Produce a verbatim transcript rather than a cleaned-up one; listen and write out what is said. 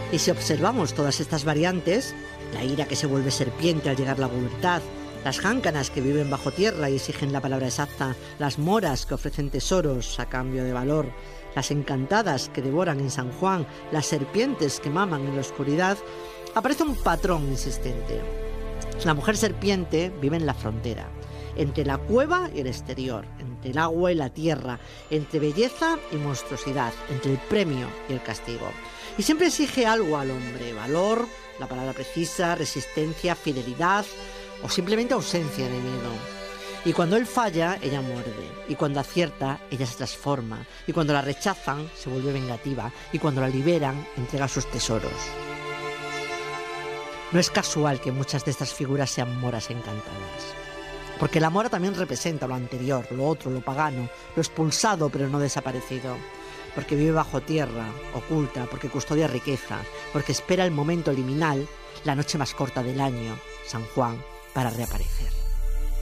Y si observamos todas estas variantes, la ira que se vuelve serpiente al llegar la pubertad, las jáncanas que viven bajo tierra y exigen la palabra exacta, las moras que ofrecen tesoros a cambio de valor, las encantadas que devoran en San Juan, las serpientes que maman en la oscuridad, aparece un patrón insistente. La mujer serpiente vive en la frontera, entre la cueva y el exterior, entre el agua y la tierra, entre belleza y monstruosidad, entre el premio y el castigo. Y siempre exige algo al hombre: valor, la palabra precisa, resistencia, fidelidad o simplemente ausencia de miedo. Y cuando él falla, ella muerde. Y cuando acierta, ella se transforma. Y cuando la rechazan, se vuelve vengativa. Y cuando la liberan, entrega sus tesoros. No es casual que muchas de estas figuras sean moras encantadas. Porque la mora también representa lo anterior, lo otro, lo pagano, lo expulsado pero no desaparecido. Porque vive bajo tierra, oculta, porque custodia riqueza, porque espera el momento liminal, la noche más corta del año, San Juan, para reaparecer.